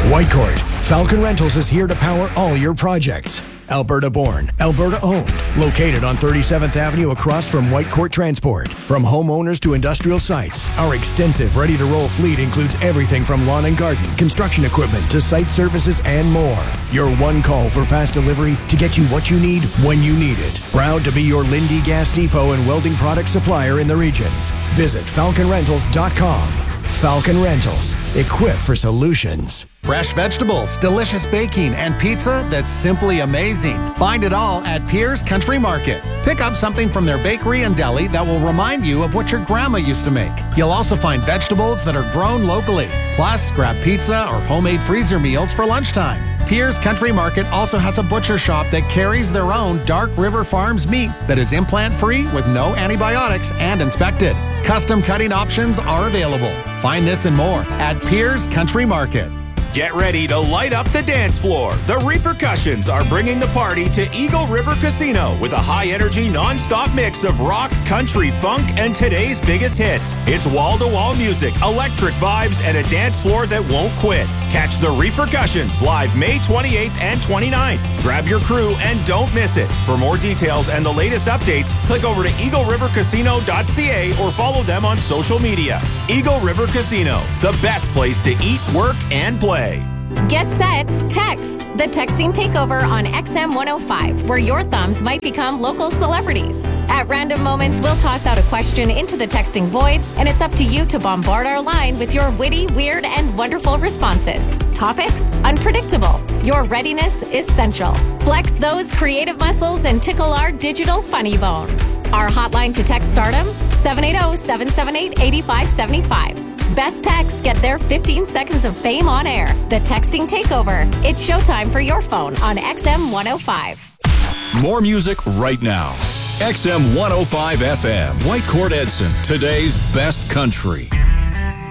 Whitecourt, Falcon Rentals is here to power all your projects. Alberta born, Alberta owned. Located on 37th Avenue across from Whitecourt Transport. From homeowners to industrial sites, our extensive ready-to-roll fleet includes everything from lawn and garden, construction equipment to site services and more. Your one call for fast delivery to get you what you need when you need it. Proud to be your Lindy Gas Depot and welding product supplier in the region. Visit falconrentals.com. Falcon Rentals, equipped for solutions. Fresh vegetables, delicious baking, and pizza that's simply amazing. Find it all at Pierre's Country Market. Pick up something from their bakery and deli that will remind you of what your grandma used to make. You'll also find vegetables that are grown locally. Plus, grab pizza or homemade freezer meals for lunchtime. Pierre's Country Market also has a butcher shop that carries their own Dark River Farms meat that is implant-free with no antibiotics and inspected. Custom cutting options are available. Find this and more at Pierre's Country Market. Get ready to light up the dance floor. The Repercussions are bringing the party to Eagle River Casino with a high-energy, non-stop mix of rock, country, funk, and today's biggest hits. It's wall-to-wall music, electric vibes, and a dance floor that won't quit. Catch the Repercussions live May 28th and 29th. Grab your crew and don't miss it. For more details and the latest updates, click over to EagleRiverCasino.ca or follow them on social media. Eagle River Casino, the best place to eat, work, and play. Get set, text. The texting takeover on XM 105, where your thumbs might become local celebrities. At random moments, we'll toss out a question into the texting void, and it's up to you to bombard our line with your witty, weird, and wonderful responses. Topics? Unpredictable. Your readiness is essential. Flex those creative muscles and tickle our digital funny bone. Our hotline to text stardom, 780-778-8575. Best texts get their 15 seconds of fame on air. The texting takeover. It's showtime for your phone on XM 105. More music right now. XM 105 FM. Whitecourt Edson, today's best country.